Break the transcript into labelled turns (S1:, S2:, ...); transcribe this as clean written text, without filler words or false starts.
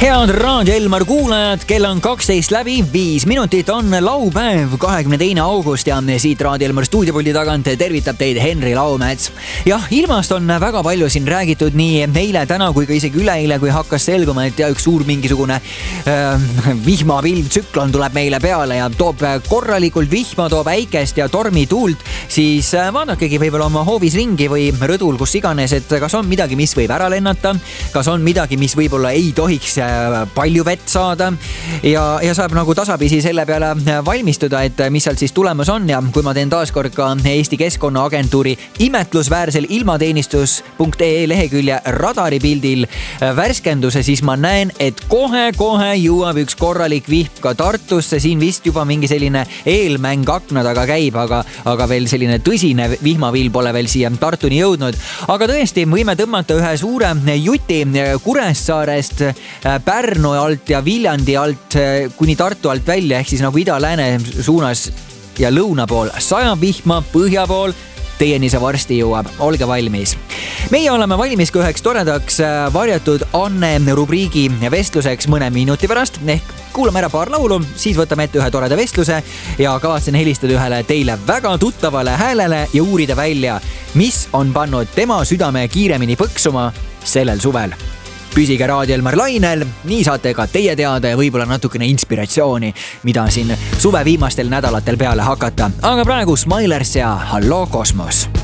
S1: Head Raadio Elmar kuulajad, kell on 12 läbi 5 minutit, on laupäev, 22. august ja siit Raadio Elmar stuudiopuldi tagant tervitab teid Henri Laumets. Jah, ilmast on väga palju siin räägitud nii eile, täna kui ka isegi üleeile, kui hakkas selguma, et üks suur mingisugune vihmapilvtsüklon tuleb meile peale ja toob korralikult vihma, toob äikest ja tormituult, siis vaadakegi võib-olla oma hoovis ringi või rõdul, kus iganes, et kas on midagi, mis võib ära lennata, kas on midagi, mis võib-olla ei tohiks palju vett saada ja saab nagu tasapisi selle peale valmistuda, et mis sealt siis tulemas on. Ja kui ma teen taaskord ka Eesti Keskkonnaagentuuri imetlusväärsel ilmateenistus.ee lehekülje radaripildil värskenduse, siis ma näen, et kohe jõuab üks korralik vihm ka Tartusse. Siin vist juba mingi selline eelmäng akna taga käib, aga veel selline tõsine vihmavill pole veel siia Tartuni jõudnud. Aga tõesti, võime tõmmata ühe suure juti Kuressaarest, Pärnu alt ja Viljandi alt kuni Tartu alt välja, ehk siis nagu ida-lääne suunas ja lõuna pool sajab vihma, põhja pool teieni see varsti jõuab. Olge valmis. Meie oleme valmis ka üheks toredaks varjatud Anne rubriigi vestluseks mõne minuti pärast, ehk kuulame ära paar laulu, siis võtame ette ühe toreda vestluse ja kavatsen helistada ühele teile väga tuttavale häälele ja uurida välja, mis on pannud tema südame kiiremini põksuma sellel suvel. Püsige Raadio Elmar lainel, nii saate ka teie teada ja võib-olla natukene inspiratsiooni, mida siin suve viimastel nädalatel peale hakata. Aga praegu Smilers ja Hallo Kosmos.